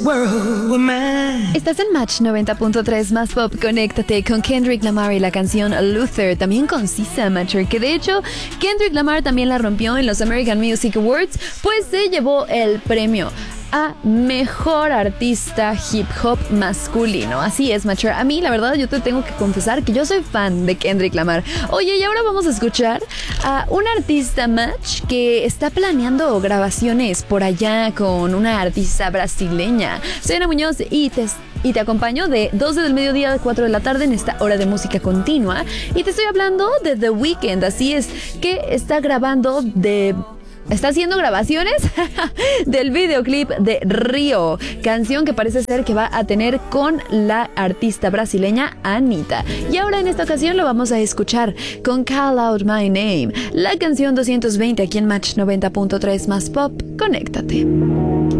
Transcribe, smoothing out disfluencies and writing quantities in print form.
world with mine. Estás en Match 90.3 más pop. Conéctate con Kendrick Lamar y la canción Luther, también con SZA, Matcher, que de hecho Kendrick Lamar también la rompió en los American Music Awards, pues se llevó el premio a Mejor Artista Hip Hop Masculino. Así es, Matcher. A mí, la verdad, yo te tengo que confesar que yo soy fan de Kendrick Lamar. Oye, y ahora vamos a escuchar a un artista, Match, que está planeando grabaciones por allá con una artista brasileña. Soy Ana Muñoz y te acompaño de 12 del mediodía a 4 de la tarde en esta hora de música continua. Y te estoy hablando de The Weeknd. Así es, que está haciendo grabaciones del videoclip de Río, canción que parece ser que va a tener con la artista brasileña Anitta. Y ahora en esta ocasión lo vamos a escuchar con Call Out My Name, la canción 220 aquí en Match 90.3 más pop. Conéctate.